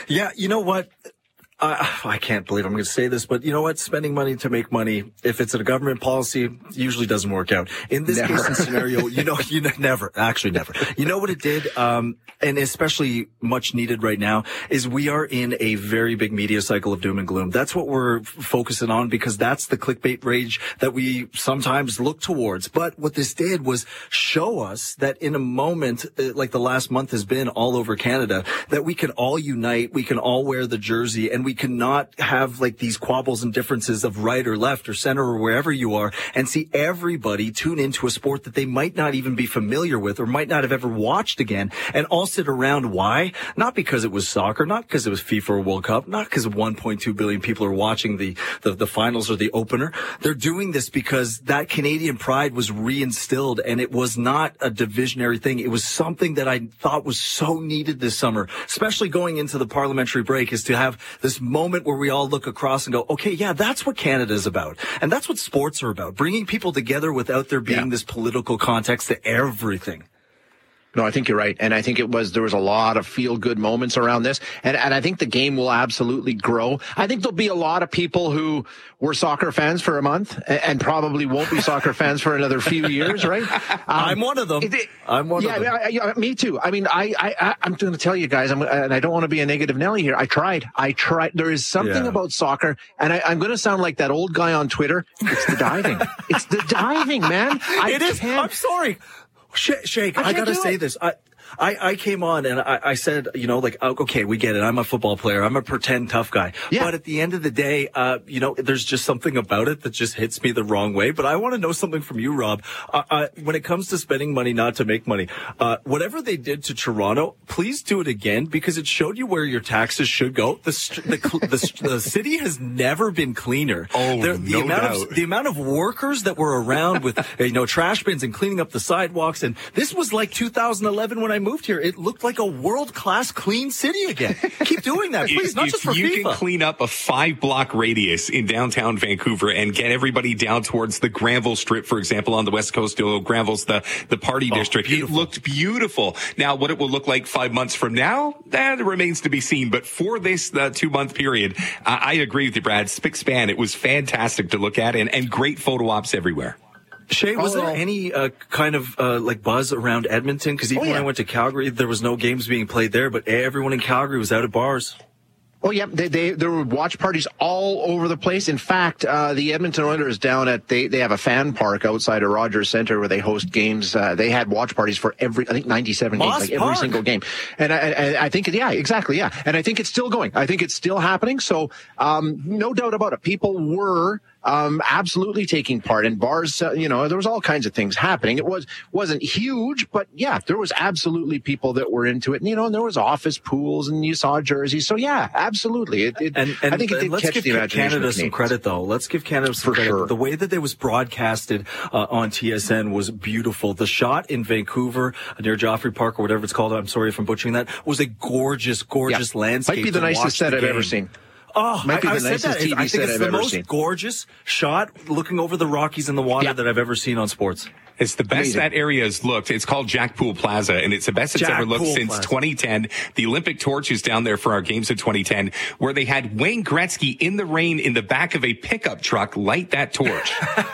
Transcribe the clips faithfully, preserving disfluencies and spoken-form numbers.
Yeah, you know what? Uh, I can't believe I'm going to say this, but you know what? Spending money to make money, if it's a government policy, usually doesn't work out. In this never. case and scenario, you know, you know, never, actually never. You know what it did? Um, and especially much needed right now is we are in a very big media cycle of doom and gloom. That's what we're focusing on because that's the clickbait rage that we sometimes look towards. But what this did was show us that in a moment, like the last month has been all over Canada, that we can all unite, we can all wear the jersey, and we We cannot have like these quabbles and differences of right or left or center or wherever you are and see everybody tune into a sport that they might not even be familiar with or might not have ever watched again and all sit around. Why? Not because it was soccer, not because it was FIFA or World Cup, not because one point two billion people are watching the, the, the finals or the opener. They're doing this because that Canadian pride was reinstilled and it was not a divisionary thing. It was something that I thought was so needed this summer, especially going into the parliamentary break, is to have this moment where we all look across and go, okay, yeah, that's what Canada is about. And that's what sports are about, bringing people together without there being yeah. this political context to everything. No, I think you're right. And I think it was, there was a lot of feel-good moments around this. And, and I think the game will absolutely grow. I think there'll be a lot of people who were soccer fans for a month and, and probably won't be soccer fans for another few years, right? Um, I'm one of them. It, I'm one yeah, of them. I, I, me too. I mean, I, I, I'm going to tell you guys, I'm, and I don't want to be a negative Nelly here. I tried. I tried. There is something yeah. about soccer, and I, I'm going to sound like that old guy on Twitter. It's the diving. It's the diving, man. I it is. Can't. I'm sorry. Sh- Shake, I, I gotta say this. I, I, I came on and I, I said, you know, like, okay, we get it. I'm a football player. I'm a pretend tough guy. Yeah. But at the end of the day, uh, you know, there's just something about it that just hits me the wrong way. But I want to know something from you, Rob. Uh, uh, when it comes to spending money not to make money, uh, whatever they did to Toronto, please do it again because it showed you where your taxes should go. The the, the, the city has never been cleaner. Oh, there, the no amount doubt. Of, the amount of workers that were around with, you know, trash bins and cleaning up the sidewalks. And this was like two thousand eleven when I moved here. It looked like a world-class clean city again. Keep doing that, please, if, not if just for you FIFA. Can clean up a five-block radius in downtown Vancouver and get everybody down towards the Granville Strip, for example, on the west coast. Granville's the, the party oh, district. Beautiful. It looked beautiful. Now, what it will look like five months from now, that remains to be seen. But for this uh, two-month period, uh, I agree with you, Brad. Spick span. It was fantastic to look at and, and great photo ops everywhere. Shay, was oh, there any uh, kind of uh, like buzz around Edmonton? Because even oh, yeah. when I went to Calgary, there was no games being played there, but everyone in Calgary was out at bars. Oh, yeah. They, they, there were watch parties all over the place. In fact, uh, the Edmonton Oilers down at, they, they have a fan park outside of Rogers Centre where they host games. Uh, they had watch parties for every, I think ninety-seven Moss games, like Park. every single game. And I, I, I think, yeah, exactly. Yeah. And I think it's still going. I think it's still happening. So, um, no doubt about it. People were, um, absolutely taking part in bars. Uh, you know, there was all kinds of things happening. It was, wasn't huge, but yeah, there was absolutely people that were into it. And, you know, and there was office pools and you saw jerseys. So yeah, absolutely. It, it, and, and, I think it did let's catch give the imagination Canada of some credit, though. Let's give Canada some For credit. Sure. The way that it was broadcasted uh, on T S N was beautiful. The shot in Vancouver near Joffrey Park or whatever it's called, I'm sorry if I'm butchering that, was a gorgeous, gorgeous yeah. landscape. Might be the nicest set I've ever seen. Oh, Might be I, the I nicest said that. T V I think it's I've the ever most seen. gorgeous shot looking over the Rockies and the water yeah. that I've ever seen on sports. It's the best Amazing. That area has looked. It's called Jack Pool Plaza, and it's the best it's Jack ever looked Pool since Plaza. twenty ten. The Olympic torch is down there for our games in twenty ten, where they had Wayne Gretzky in the rain in the back of a pickup truck light that torch.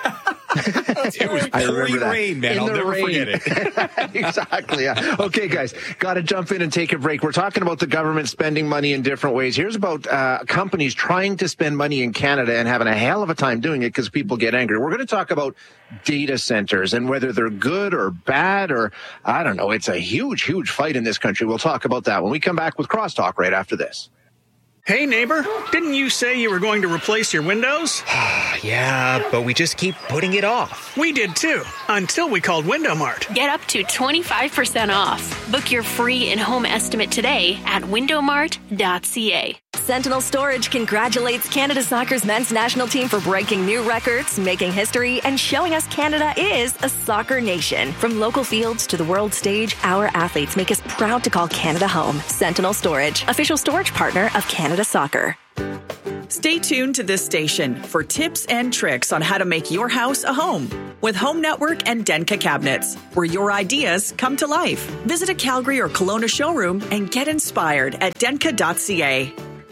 It was pouring rain, man. In I'll never rain. forget it. Exactly, yeah. Okay, guys, got to jump in and take a break. We're talking about the government spending money in different ways. Here's about uh, companies trying to spend money in Canada and having a hell of a time doing it because people get angry. We're going to talk about data centers and whether they're good or bad or, I don't know, it's a huge, huge fight in this country. We'll talk about that when we come back with Crosstalk right after this. Hey, neighbor, didn't you say you were going to replace your windows? Yeah, but we just keep putting it off. We did too, until we called Window Mart. Get up to twenty-five percent off. Book your free in-home estimate today at window mart dot c a. Sentinel Storage congratulates Canada Soccer's men's national team for breaking new records, making history, and showing us Canada is a soccer nation. From local fields to the world stage, our athletes make us proud to call Canada home. Sentinel Storage, official storage partner of Canada Soccer. Stay tuned to this station for tips and tricks on how to make your house a home with Home Network and Denka Cabinets, where your ideas come to life. Visit a Calgary or Kelowna showroom and get inspired at denka dot c a.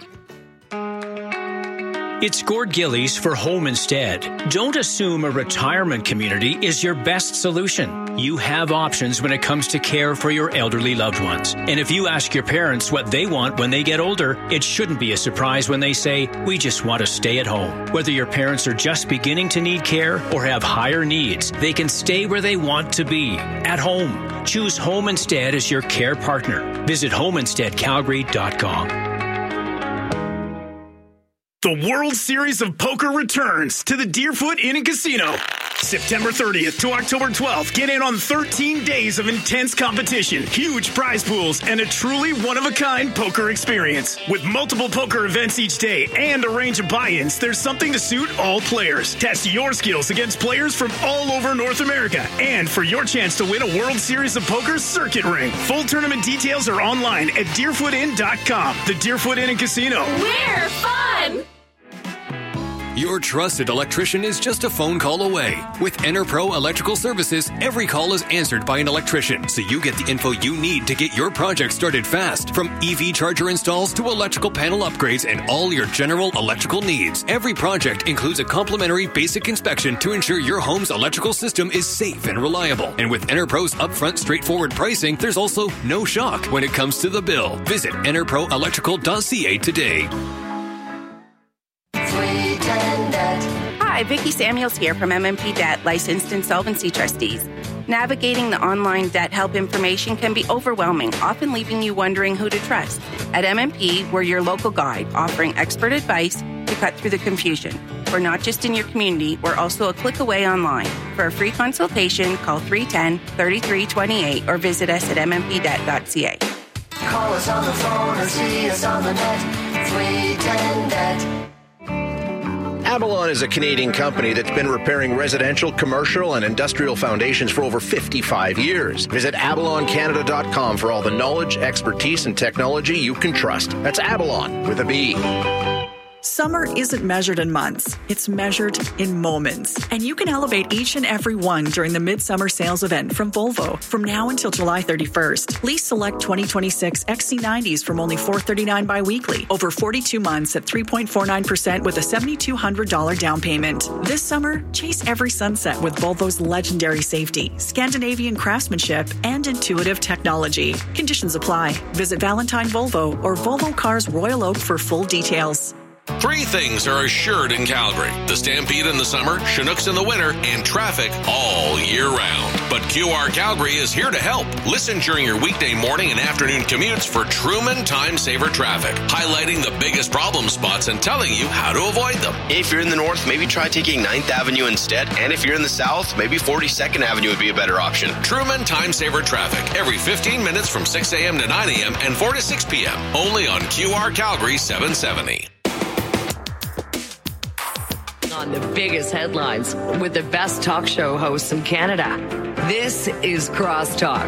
It's Gord Gillies for Home Instead. Don't assume a retirement community is your best solution. You have options when it comes to care for your elderly loved ones. And if you ask your parents what they want when they get older, it shouldn't be a surprise when they say, we just want to stay at home. Whether your parents are just beginning to need care or have higher needs, they can stay where they want to be, at home. Choose Home Instead as your care partner. Visit home instead calgary dot com. The World Series of Poker returns to the Deerfoot Inn and Casino. September thirtieth to October twelfth. Get in on thirteen days of intense competition, huge prize pools, and a truly one-of-a-kind poker experience. With multiple poker events each day and a range of buy-ins, there's something to suit all players. Test your skills against players from all over North America. And for your chance to win a World Series of Poker circuit ring. Full tournament details are online at deerfoot inn dot com. The Deerfoot Inn and Casino. We're fun! Your trusted electrician is just a phone call away. With EnerPro Electrical Services, every call is answered by an electrician, so you get the info you need to get your project started fast. From E V charger installs to electrical panel upgrades and all your general electrical needs. Every project includes a complimentary basic inspection to ensure your home's electrical system is safe and reliable. And with EnerPro's upfront straightforward pricing, there's also no shock when it comes to the bill. Visit ener pro electrical dot c a today. Hi, Vicki Samuels here from M M P Debt, licensed insolvency trustees. Navigating the online debt help information can be overwhelming, often leaving you wondering who to trust. At M M P, we're your local guide, offering expert advice to cut through the confusion. We're not just in your community, we're also a click away online. For a free consultation, call three one zero, three three two eight or visit us at m m p debt dot c a. Call us on the phone or see us on the net. three ten debt. Avalon is a Canadian company that's been repairing residential, commercial, and industrial foundations for over fifty-five years. Visit avalon canada dot com for all the knowledge, expertise, and technology you can trust. That's Avalon with a B. Summer isn't measured in months. It's measured in moments. And you can elevate each and every one during the Midsummer Sales event from Volvo. From now until July thirty-first, lease select twenty twenty-six X C nineties from only four hundred thirty-nine dollars bi-weekly. Over forty-two months at three point four nine percent with a seven thousand two hundred dollars down payment. This summer, chase every sunset with Volvo's legendary safety, Scandinavian craftsmanship, and intuitive technology. Conditions apply. Visit Valentine Volvo or Volvo Cars Royal Oak for full details. Three things are assured in Calgary: the Stampede in the summer, Chinooks in the winter, and traffic all year round. But Q R Calgary is here to help. Listen during your weekday morning and afternoon commutes for Truman Time Saver Traffic, highlighting the biggest problem spots and telling you how to avoid them. If you're in the north, maybe try taking ninth Avenue instead. And if you're in the south, maybe forty-second Avenue would be a better option. Truman Time Saver Traffic, every fifteen minutes from six a.m. to nine a.m. and four to six p.m. Only on Q R Calgary seven seventy. On the biggest headlines with the best talk show hosts in Canada. This is Crosstalk.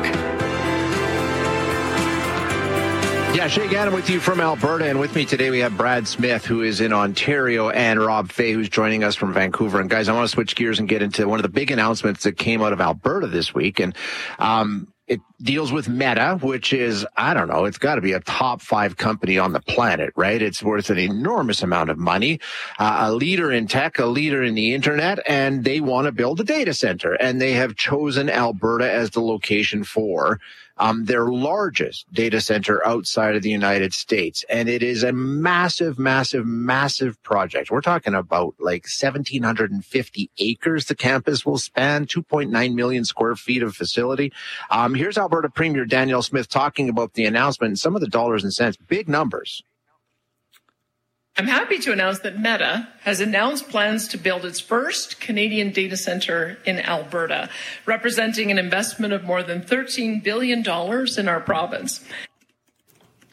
Yeah, Shay Gannon with you from Alberta, and with me today we have Brad Smith, who is in Ontario, and Rob Fay, who's joining us from Vancouver. And guys, I want to switch gears and get into one of the big announcements that came out of Alberta this week, and um it deals with Meta, which is, I don't know, it's got to be a top five company on the planet, right? It's worth an enormous amount of money, uh, a leader in tech, a leader in the internet, and they want to build a data center. And they have chosen Alberta as the location for um, their largest data center outside of the United States. And it is a massive, massive, massive project. We're talking about like one thousand seven hundred fifty acres the campus will span, two point nine million square feet of facility. Um, here's Alberta Premier Danielle Smith talking about the announcement and some of the dollars and cents, big numbers. I'm happy to announce that Meta has announced plans to build its first Canadian data center in Alberta, representing an investment of more than thirteen billion dollars in our province.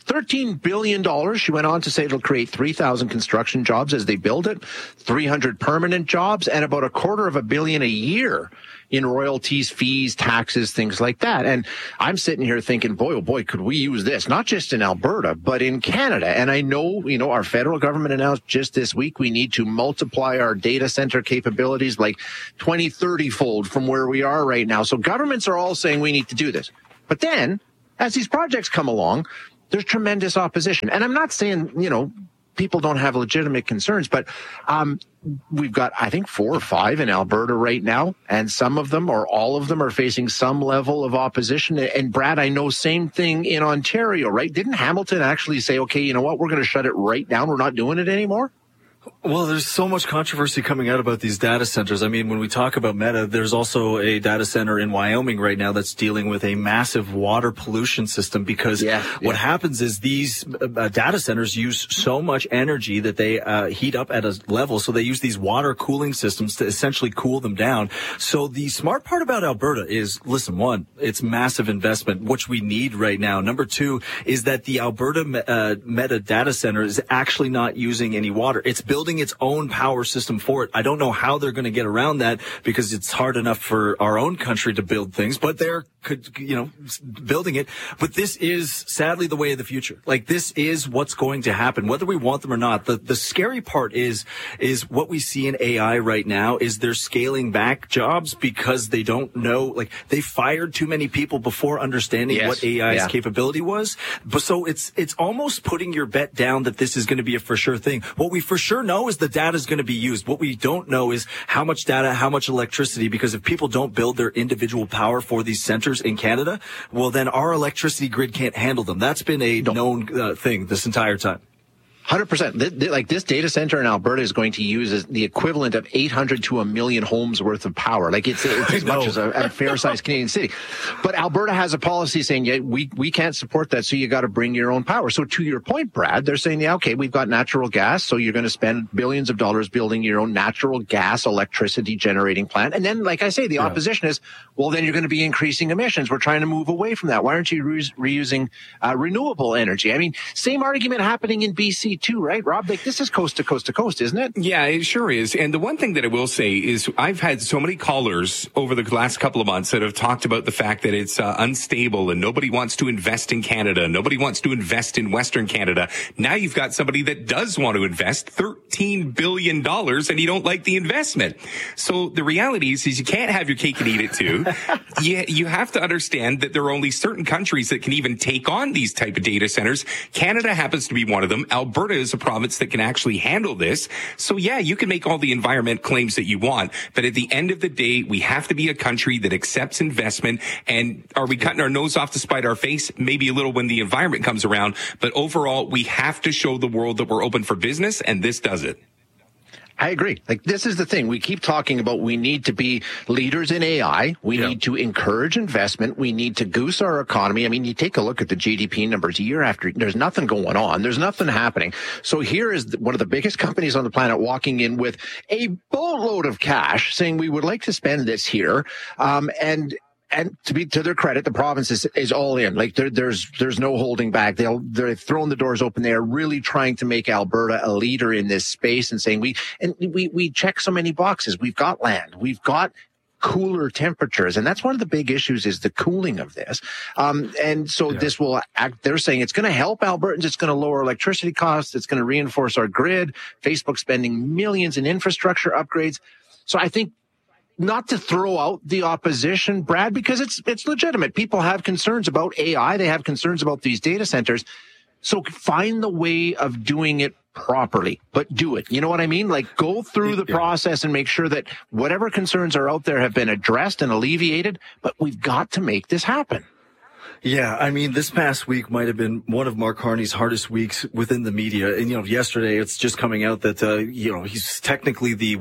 thirteen billion dollars. She went on to say it'll create three thousand construction jobs as they build it, three hundred permanent jobs, and about a quarter of a billion a year in royalties, fees, taxes, things like that. And I'm sitting here thinking, boy, oh boy, could we use this, not just in Alberta, but in Canada. And I know, you know, our federal government announced just this week we need to multiply our data center capabilities like twenty, thirty fold from where we are right now. So governments are all saying we need to do this. But then, as these projects come along, there's tremendous opposition. And I'm not saying, you know, people don't have legitimate concerns, but um, we've got, I think, four or five in Alberta right now, and some of them or all of them are facing some level of opposition. And Brad, I know same thing in Ontario, right? Didn't Hamilton actually say, okay, you know what, we're going to shut it right down. We're not doing it anymore? Well, there's so much controversy coming out about these data centers. I mean, when we talk about Meta, there's also a data center in Wyoming right now that's dealing with a massive water pollution system because yeah, yeah. what happens is these uh, data centers use so much energy that they uh, heat up at a level. So they use these water cooling systems to essentially cool them down. So the smart part about Alberta is, listen, one, it's massive investment, which we need right now. Number two is that the Alberta uh, Meta data center is actually not using any water. It's building its own power system for it. I don't know how they're going to get around that because it's hard enough for our own country to build things, but they're, you know, building it. But this is sadly the way of the future. Like, this is what's going to happen, whether we want them or not. The, the scary part is, is what we see in A I right now is they're scaling back jobs because they don't know, like, they fired too many people before understanding yes. what A I's yeah. capability was. But so it's, it's almost putting your bet down that this is going to be a for sure thing. What we for sure know is the data is going to be used. What we don't know is how much data, how much electricity, because if people don't build their individual power for these centers in Canada, well, then our electricity grid can't handle them. That's been a known uh, thing this entire time. one hundred percent. Like, this data center in Alberta is going to use the equivalent of eight hundred to a million homes worth of power. Like, it's, it's as much as a, a fair-sized Canadian city. But Alberta has a policy saying, yeah, we, we can't support that, so you got to bring your own power. So to your point, Brad, they're saying, yeah, okay, we've got natural gas, so you're going to spend billions of dollars building your own natural gas electricity generating plant. And then, like I say, the yeah. opposition is, well, then you're going to be increasing emissions. We're trying to move away from that. Why aren't you re- reusing uh, renewable energy? I mean, same argument happening in B C too, right, Rob? Like, this is coast to coast to coast, isn't it? Yeah, it sure is. And the one thing that I will say is I've had so many callers over the last couple of months that have talked about the fact that it's uh, unstable and nobody wants to invest in Canada. Nobody wants to invest in Western Canada. Now you've got somebody that does want to invest thirteen billion dollars and you don't like the investment. So the reality is, is you can't have your cake and eat it too. you, you have to understand that there are only certain countries that can even take on these type of data centers. Canada happens to be one of them. Alberta is a province that can actually handle this. So yeah, you can make all the environment claims that you want, but at the end of the day, we have to be a country that accepts investment. And are we cutting our nose off to spite our face? Maybe a little when the environment comes around, but overall, we have to show the world that we're open for business, and this does it. I agree. Like, this is the thing. We keep talking about we need to be leaders in A I. We yeah. need to encourage investment. We need to goose our economy. I mean, you take a look at the G D P numbers year after, there's nothing going on. There's nothing happening. So here is one of the biggest companies on the planet walking in with a boatload of cash saying we would like to spend this here. Um, and And to be to their credit, the province is, is all in. Like, there, there's there's no holding back. They'll they're throwing the doors open. They are really trying to make Alberta a leader in this space and saying we and we we check so many boxes. We've got land. We've got cooler temperatures, and that's one of the big issues is the cooling of this. Um, and so yeah. this will act. They're saying it's going to help Albertans. It's going to lower electricity costs. It's going to reinforce our grid. Facebook spending millions in infrastructure upgrades. So I think, not to throw out the opposition, Brad, because it's it's legitimate. People have concerns about A I. They have concerns about these data centers. So find the way of doing it properly, but do it. You know what I mean? Like, go through the process and make sure that whatever concerns are out there have been addressed and alleviated, but we've got to make this happen. Yeah, I mean, this past week might have been one of Mark Carney's hardest weeks within the media. And, you know, yesterday it's just coming out that, uh, you know, he's technically the worst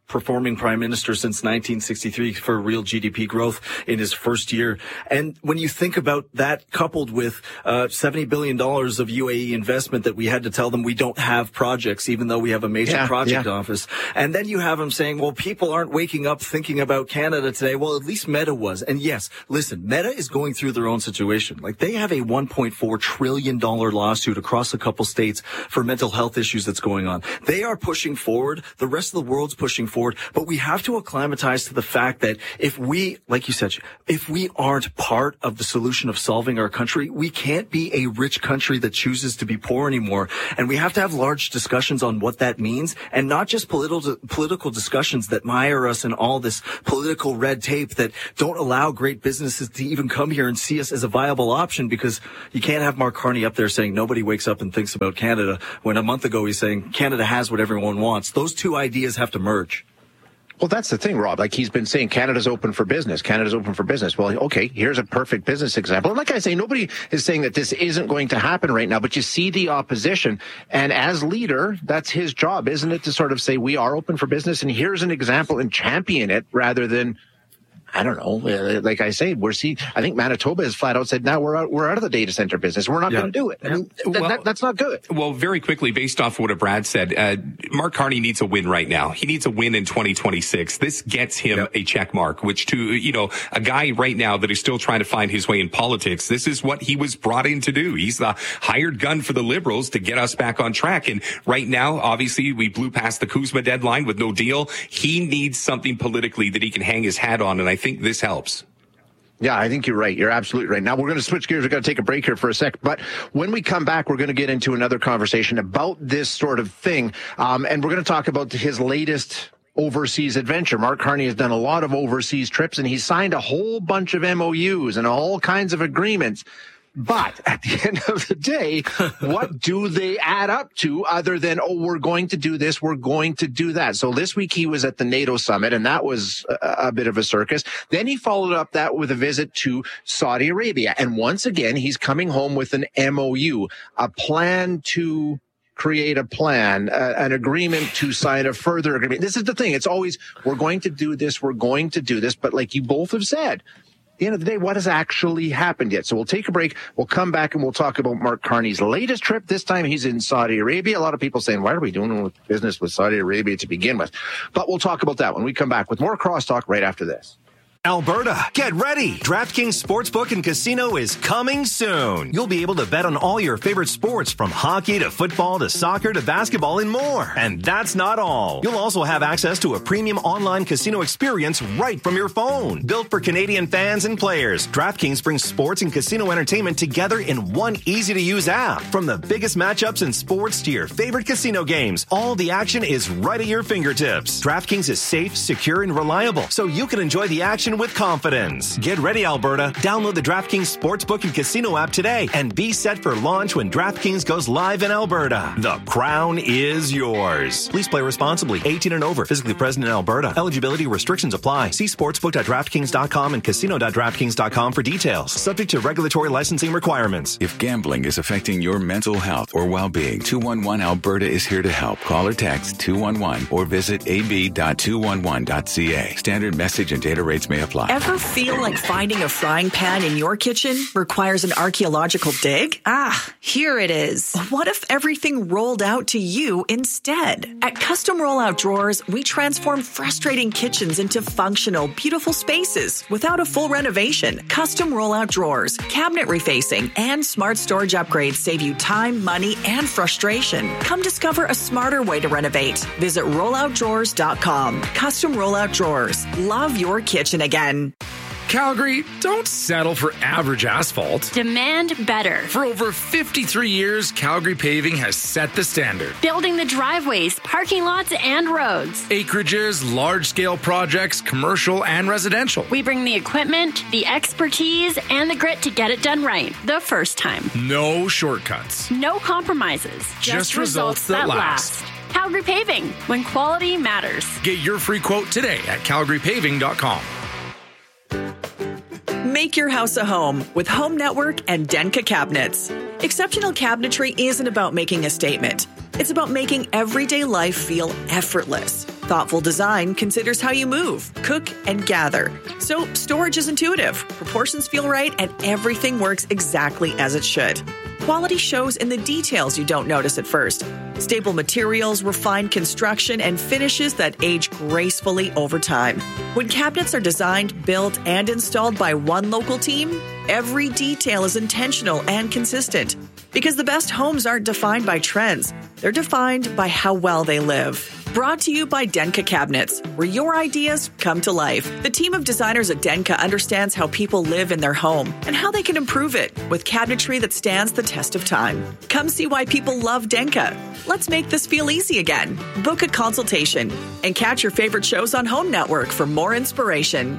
performing prime minister since nineteen sixty-three for real G D P growth in his first year. And when you think about that coupled with uh seventy billion dollars of U A E investment that we had to tell them we don't have projects, even though we have a major yeah, project yeah. office. And then you have him saying, well, people aren't waking up thinking about Canada today. Well, at least Meta was. And yes, listen, Meta is going through their own situation. Like, they have a one point four trillion dollars lawsuit across a couple states for mental health issues that's going on. They are pushing forward. The rest of the world's pushing forward. But we have to acclimatize to the fact that if we, like you said, if we aren't part of the solution of solving our country, we can't be a rich country that chooses to be poor anymore. And we have to have large discussions on what that means, and not just political political discussions that mire us in all this political red tape that don't allow great businesses to even come here and see us as a viable option, because you can't have Mark Carney up there saying nobody wakes up and thinks about Canada when a month ago he's saying Canada has what everyone wants. Those two ideas have to merge. Well, that's the thing, Rob. Like, he's been saying Canada's open for business. Canada's open for business. Well, okay, here's a perfect business example. And like I say, nobody is saying that this isn't going to happen right now, but you see the opposition. And as leader, that's his job, isn't it, to sort of say we are open for business and here's an example and champion it, rather than, I don't know. Like I say, we're see. I think Manitoba has flat out said, now we're out, we're out of the data center business. We're not yeah. going to do it. I mean, th- well, that, that's not good. Well, very quickly, based off what Brad said, uh, Mark Carney needs a win right now. He needs a win in twenty twenty-six. This gets him yep. a check mark, which to, you know, a guy right now that is still trying to find his way in politics, this is what he was brought in to do. He's the hired gun for the Liberals to get us back on track. And right now, obviously, we blew past the Kuzma deadline with no deal. He needs something politically that he can hang his hat on. And I think this helps. Yeah, I think you're right. You're absolutely right. Now, we're going to switch gears. We've got to take a break here for a sec. But when we come back, we're going to get into another conversation about this sort of thing. Um, and we're going to talk about his latest overseas adventure. Mark Carney has done a lot of overseas trips, and he's signed a whole bunch of M O Us and all kinds of agreements. But at the end of the day, what do they add up to other than, oh, we're going to do this, we're going to do that? So this week he was at the NATO summit, and that was a, a bit of a circus. Then he followed up that with a visit to Saudi Arabia. And once again, he's coming home with an M O U, a plan to create a plan, uh, an agreement to sign a further agreement. This is the thing. It's always, we're going to do this, we're going to do this. But like you both have said, at the end of the day, what has actually happened yet? So we'll take a break. We'll come back and we'll talk about Mark Carney's latest trip. This time he's in Saudi Arabia. A lot of people saying, why are we doing business with Saudi Arabia to begin with? But we'll talk about that when we come back with more Crosstalk right after this. Alberta, get ready! DraftKings Sportsbook and Casino is coming soon. You'll be able to bet on all your favorite sports, from hockey to football to soccer to basketball and more. And that's not all. You'll also have access to a premium online casino experience right from your phone. Built for Canadian fans and players, DraftKings brings sports and casino entertainment together in one easy-to-use app. From the biggest matchups in sports to your favorite casino games, all the action is right at your fingertips. DraftKings is safe, secure, and reliable, so you can enjoy the action with confidence. Get ready, Alberta. Download the DraftKings Sportsbook and Casino app today and be set for launch when DraftKings goes live in Alberta. The crown is yours. Please play responsibly. eighteen and over. Physically present in Alberta. Eligibility restrictions apply. See sportsbook dot draftkings dot com and casino dot draftkings dot com for details. Subject to regulatory licensing requirements. If gambling is affecting your mental health or well-being, two one one Alberta is here to help. Call or text two one one or visit a b dot two one one dot c a. Standard message and data rates may apply. Ever feel like finding a frying pan in your kitchen requires an archaeological dig? Ah, here it is. What if everything rolled out to you instead? At Custom Rollout Drawers, we transform frustrating kitchens into functional, beautiful spaces without a full renovation. Custom Rollout Drawers, cabinet refacing, and smart storage upgrades save you time, money, and frustration. Come discover a smarter way to renovate. Visit rollout drawers dot com. Custom Rollout Drawers. Love your kitchen again. Calgary, don't settle for average asphalt. Demand better. For over fifty-three years, Calgary Paving has set the standard. Building the driveways, parking lots, and roads. Acreages, large-scale projects, commercial and residential. We bring the equipment, the expertise, and the grit to get it done right the first time. No shortcuts. No compromises. Just, Just results, results that, that last. last. Calgary Paving, when quality matters. Get your free quote today at calgary paving dot com. Make your house a home with Home Network and Denka Cabinets. Exceptional cabinetry isn't about making a statement. It's about making everyday life feel effortless. Thoughtful design considers how you move, cook, and gather. So storage is intuitive, proportions feel right, and everything works exactly as it should. Quality shows in the details you don't notice at first. Stable materials, refined construction, and finishes that age gracefully over time. When cabinets are designed, built, and installed by one local team, every detail is intentional and consistent. Because the best homes aren't defined by trends, they're defined by how well they live. Brought to you by Denka Cabinets, where your ideas come to life. The team of designers at Denka understands how people live in their home and how they can improve it with cabinetry that stands the test of time. Come see why people love Denka. Let's make this feel easy again. Book a consultation and catch your favorite shows on Home Network for more inspiration.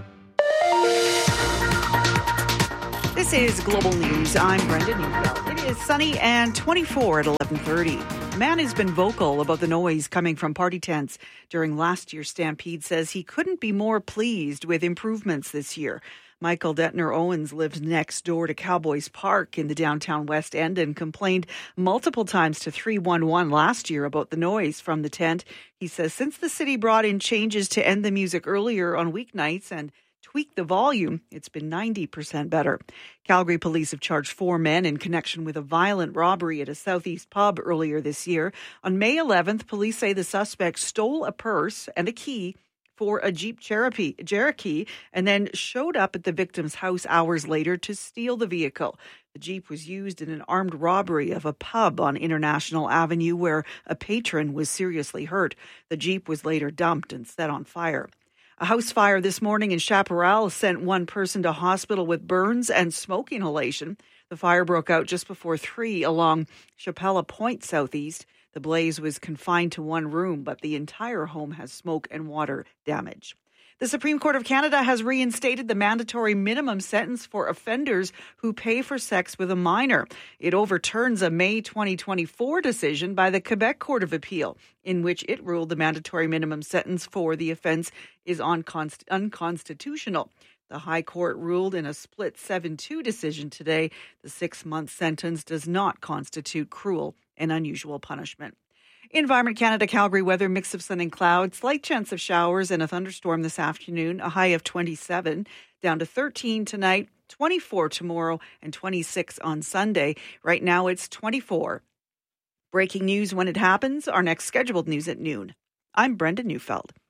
This is Global News. I'm Brenda Neufeld. It is sunny and twenty-four at eleven thirty. A man who's been vocal about the noise coming from party tents during last year's Stampede says he couldn't be more pleased with improvements this year. Michael Detner Owens lives next door to Cowboys Park in the downtown West End and complained multiple times to three one one last year about the noise from the tent. He says since the city brought in changes to end the music earlier on weeknights and tweak the volume, it's been ninety percent better. Calgary police have charged four men in connection with a violent robbery at a Southeast pub earlier this year. On May eleventh, police say the suspect stole a purse and a key for a Jeep Cherokee, Cherokee and then showed up at the victim's house hours later to steal the vehicle. The Jeep was used in an armed robbery of a pub on International Avenue where a patron was seriously hurt. The Jeep was later dumped and set on fire. A house fire this morning in Chaparral sent one person to hospital with burns and smoke inhalation. The fire broke out just before three along Chapella Point Southeast. The blaze was confined to one room, but the entire home has smoke and water damage. The Supreme Court of Canada has reinstated the mandatory minimum sentence for offenders who pay for sex with a minor. It overturns a May twenty twenty-four decision by the Quebec Court of Appeal, in which it ruled the mandatory minimum sentence for the offence is unconst- unconstitutional. The High Court ruled in a split seven two decision today the six-month sentence does not constitute cruel and unusual punishment. Environment Canada Calgary weather, mix of sun and clouds, slight chance of showers and a thunderstorm this afternoon, a high of twenty-seven, down to thirteen tonight, twenty-four tomorrow, and twenty-six on Sunday. Right now it's twenty-four. Breaking news when it happens, our next scheduled news at noon. I'm Brenda Neufeld.